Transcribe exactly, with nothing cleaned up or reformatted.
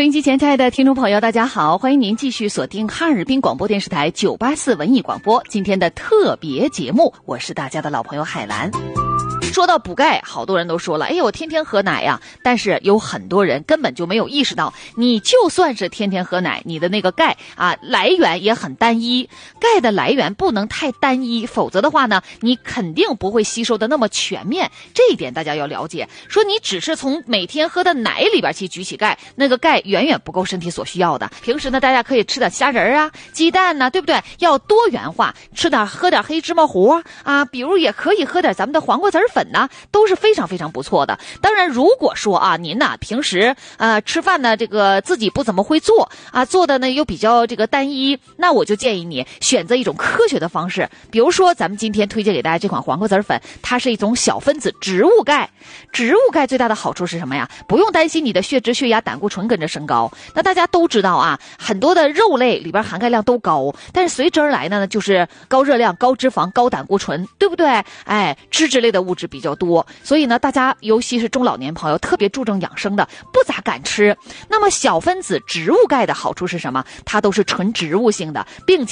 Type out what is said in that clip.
音机前亲爱的听众朋友大家好，欢迎您继续锁定哈尔滨广播电视台九八四文艺广播今天的特别节目，我是大家的老朋友海兰。说到补钙，好多人都说了，哎呦，我天天喝奶呀，但是有很多人根本就没有意识到，你就算是天天喝奶，你的那个钙啊来源也很单一，钙的来源不能太单一，否则的话呢，你肯定不会吸收的那么全面，这一点大家要了解。说你只是从每天喝的奶里边去举起钙，那个钙远远不够身体所需要的。平时呢，大家可以吃点虾仁啊、鸡蛋呐、啊，对不对？要多元化，吃点喝点黑芝麻糊啊，比如也可以喝点咱们的黄瓜籽粉呢，都是非常非常不错的。当然，如果说啊，您呐、啊、平时呃吃饭呢，这个自己不怎么会做啊，做的呢又比较这个单一，那我就建议你选择一种科学的方式。比如说，咱们今天推荐给大家这款黄瓜籽粉，它是一种小分子植物钙。植物钙最大的好处是什么呀？不用担心你的血脂、血压、胆固醇跟着升高。那大家都知道啊，很多的肉类里边含钙量都高，但是随之而来的呢，就是高热量、高脂肪、高胆固醇，对不对？哎，脂质类的物质比较多，所以呢，大家尤其是中老年朋友特别注重养生的，不咋敢吃。那么小分子植物钙的好处是什么？它都是纯植物性的，并且